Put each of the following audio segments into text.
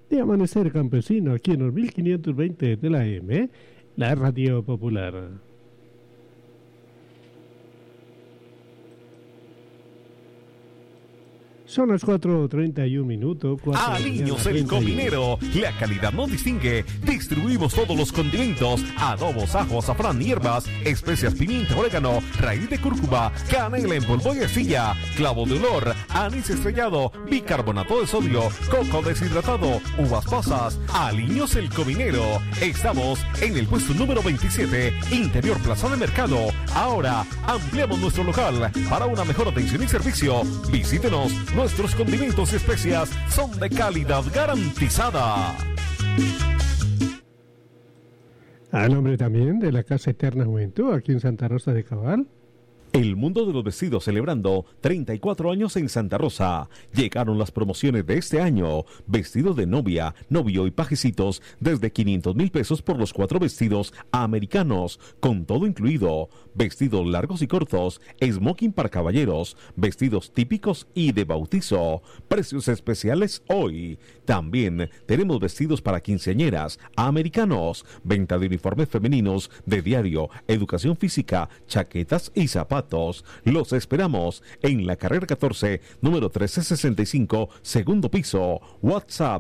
de Amanecer Campesino aquí en los 1520 de la AM, la Radio Popular. Son las 4:31. Aliños el Cominero. La calidad nos distingue. Distribuimos todos los condimentos: adobos, ajo, azafrán, hierbas, especias, pimienta, orégano, raíz de cúrcuma, canela en polvo y arcilla, clavo de olor, anís estrellado, bicarbonato de sodio, coco deshidratado, uvas pasas. Aliños el Cominero. Estamos en el puesto número 27, Interior Plaza de Mercado. Ahora ampliamos nuestro local para una mejor atención y servicio. Visítenos. Nuestros condimentos y especias son de calidad garantizada. A nombre también de la Casa Eterna Juventud, aquí en Santa Rosa de Cabal. El mundo de los vestidos celebrando 34 años en Santa Rosa. Llegaron las promociones de este año. Vestidos de novia, novio y pajecitos desde 500,000 pesos por los 4 vestidos americanos, con todo incluido. Vestidos largos y cortos, smoking para caballeros, vestidos típicos y de bautizo. Precios especiales hoy. También tenemos vestidos para quinceañeras americanos, venta de uniformes femeninos de diario, educación física, chaquetas y zapatos. Los esperamos en la carrera 14, número 1365, segundo piso. WhatsApp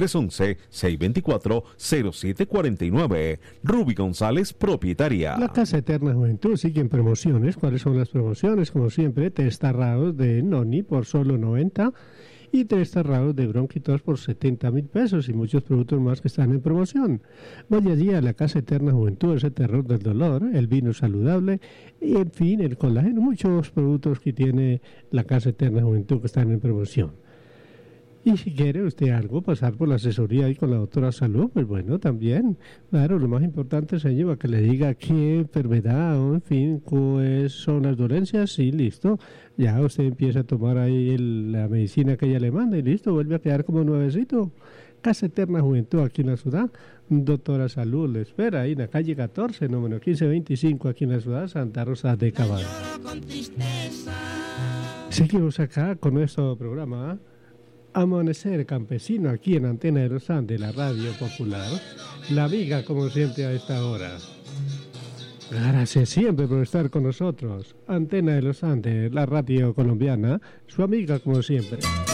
311-624-0749. Ruby González, propietaria. La Casa Eterna Juventud sigue en promociones. ¿Cuáles son las promociones? Como siempre, test tarrados de Noni por solo 90 y 3 tarrados de Bronquitos por 70,000 pesos y muchos productos más que están en promoción. Vaya allí a la Casa Eterna Juventud, ese terror del dolor, el vino saludable y, en fin, el colágeno, muchos productos que tiene la Casa Eterna Juventud que están en promoción. Y si quiere usted algo, pasar por la asesoría ahí con la doctora Salud, pues bueno, también. Claro, lo más importante, señor, que le diga qué enfermedad o, en fin, cuáles son las dolencias y listo. Ya usted empieza a tomar ahí la medicina que ella le manda y listo, vuelve a quedar como nuevecito. Casa Eterna Juventud aquí en la ciudad. Doctora Salud le espera ahí en la calle 14, número 1525, aquí en la ciudad Santa Rosa de Cabal. Seguimos acá con nuestro programa Amanecer Campesino, aquí en Antena de los Andes, la Radio Popular. La amiga, como siempre, a esta hora. Gracias siempre por estar con nosotros. Antena de los Andes, la radio colombiana, su amiga, como siempre.